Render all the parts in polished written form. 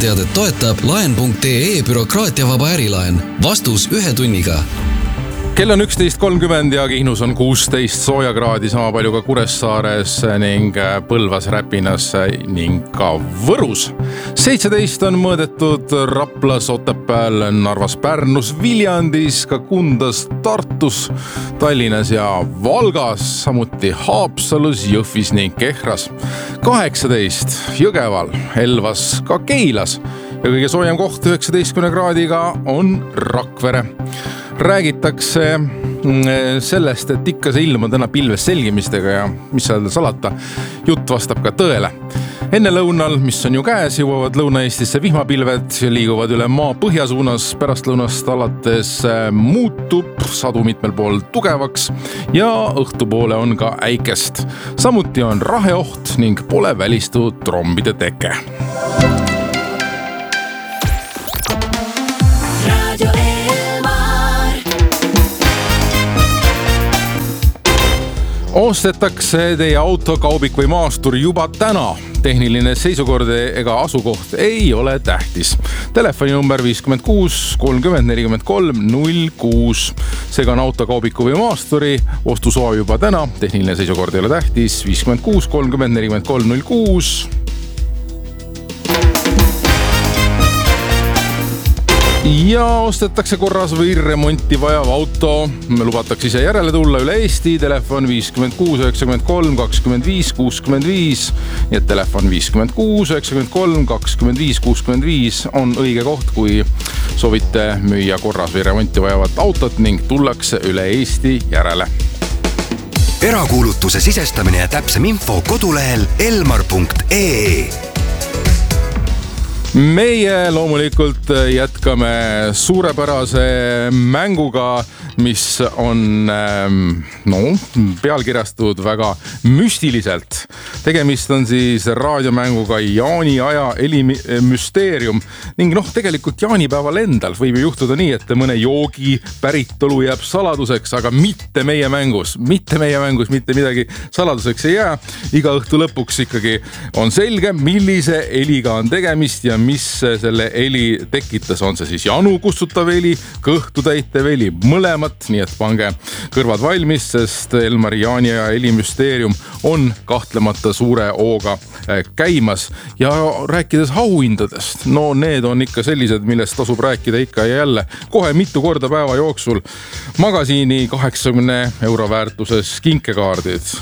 autoteadet toetab laen.ee bürokraatiavaba ärilaen. Vastus 1 tunniga. Kell on 11.30 ja Kihnus on 16 soojakraadi, sama palju ka Kuressaares ning Põlvas, Räpinas ning ka Võrus. 17 on mõõdetud Raplas, Otepääl, Narvas, Pärnus, Viljandis, ka Kundas, Tartus, Tallinnas ja Valgas, samuti Haapsalus, Jõhvis ning Kehras. 18 Jõgeval, Elvas, ka Keilas ja kõige soojem koht 19 kraadiga on Rakvere. Räägitakse sellest, et ikka see ilm on täna pilves selgimistega ja mis seal salata, jutt vastab ka tõele. Enne lõunal, mis on ju käes, jõuavad Lõuna-Eestisse vihmapilved ja liiguvad üle maa põhjasuunas. Pärast lõunast alates muutub sadu mitmel pool tugevaks ja õhtupoole on ka äikest. Samuti on raheoht ning pole välistatud trombide teke. Ostetakse teie auto, kaubik või maastur juba täna. Tehniline seisukord ega asukoht ei ole tähtis. Telefoninumber 56 30 43 06. Seega on auto, kaubiku või maasturi ostusoov juba täna. Tehniline seisukord ei ole tähtis. 56 30 43 06. Ja ostetakse korras või remonti vajav auto. Me lubatakse ise järele tulla üle Eesti. Telefon 56 93 25 65. Ja telefon 56 93 25 65 on õige koht, kui soovite müüa korras või remonti vajavat autot ning tullakse üle Eesti järele. Erakuulutuse sisestamine ja täpsem info kodulehel elmar.ee. Meie loomulikult jätkame suurepärase mänguga, mis on pealkirjastatud väga müstiliselt. Tegemist on siis raadiomänguga Jaani aja elimüsteerium ning tegelikult jaanipäeval endal võib ju juhtuda nii, et mõne joogi päritolu jääb saladuseks, aga mitte meie mängus, mitte midagi saladuseks ei jää. Iga õhtu lõpuks ikkagi on selge, millise heliga on tegemist ja mis selle heli tekitas. On see siis janu kustutav heli, kõhtu täitev heli, mõlemat, nii et pange kõrvad valmis, sest Elmari Jaani ja helimüsteerium on kahtlemata suure hooga käimas. Ja rääkides auhindadest, need on ikka sellised, millest tasub rääkida ikka ja jälle. Kohe mitu korda päeva jooksul magasiini 80 € väärtuses kinkekaardid.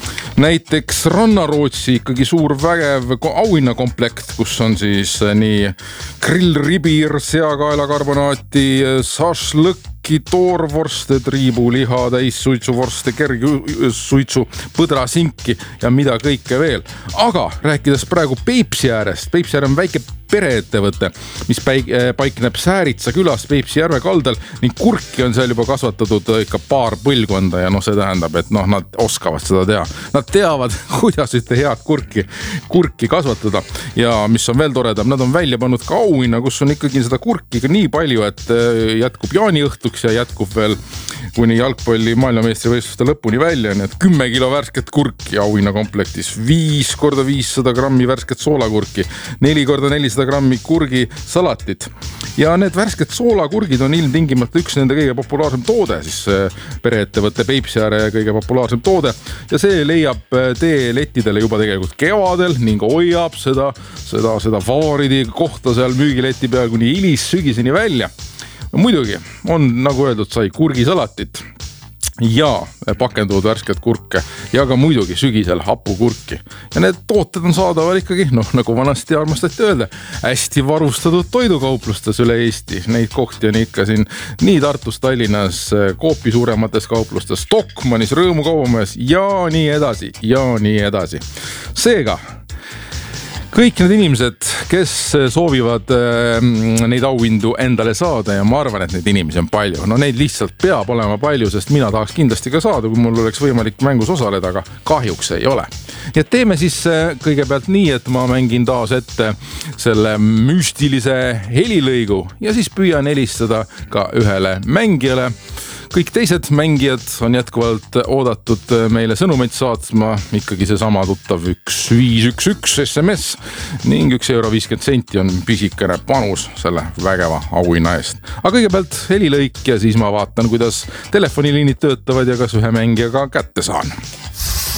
Näiteks Rannarootsi ikkagi suur vägev auhinnakomplekt, kus on siis nii grillribir, seakaelakarbonaati, sašlõkki, toorvorste, triibuliha, täissuitsuvorste, kergsuitsu, põdrasinki ja mida kõike veel. Aga rääkides praegu Peipsi äärest, Peipsi äär on väike pereettevõte, mis paikneb Sääritsa külas Peipsi järve kaldal ning kurki on seal juba kasvatatud ikka paar põlvkonda ja see tähendab, et nad oskavad seda teha. Nad teavad, kuidas ühte head kurki kasvatada ja mis on veel toredam, nad on välja pannud ka auhinna, kus on ikkagi seda kurki nii palju, et jätkub jaaniõhtuks ja jätkub veel kuni jalgpalli maailmameistrivõistluste lõpuni välja, nii et 10 kilo värsket kurki auhinnakomplektis, 5 × 500 grammi värsket soolakurki, 4 × 400 grammi kurgi salatit. Ja need värsket soolakurgid on ilmtingimata üks nende kõige populaarsem toode, siis pereettevõtte Peipsi ääre kõige populaarsem toode. Ja see leiab tee lettidele juba tegelikult kevadel ning hoiab seda favoridi kohta seal müügileti peal kuni hilis sügiseni välja. Muidugi on, nagu öeldud, sai kurgisalatit ja pakenduvad värsket kurke ja ka muidugi sügisel hapukurki. Ja need tooted on saadaval ikkagi, nagu vanasti armastati öelda, hästi varustatud toidukauplustes üle Eesti. Neid kohti on ikka siin nii Tartus, Tallinnas, Coopi suuremates kauplustes, Stockmannis, Rõõmu kaubamajas ja nii edasi. Seega, kõik need inimesed, kes soovivad neid auhindu endale saada ja ma arvan, et neid inimesi on palju. Neid lihtsalt peab olema palju, sest mina tahaks kindlasti ka saada, kui mul oleks võimalik mängus osaleda, aga kahjuks ei ole. Ja teeme siis kõigepealt nii, et ma mängin taas ette selle müstilise helilõigu ja siis püüan helistada ka ühele mängijale. kõik teised mängijad on jätkuvalt oodatud meile sõnumeid saatma, ikkagi seesama tuttav 1511 SMS ning €1.50 on pisikene panus selle vägeva auhinna eest. Aga kõigepealt helilõik ja siis ma vaatan, kuidas telefoniliinid töötavad ja kas ühe mängijaga kätte saan.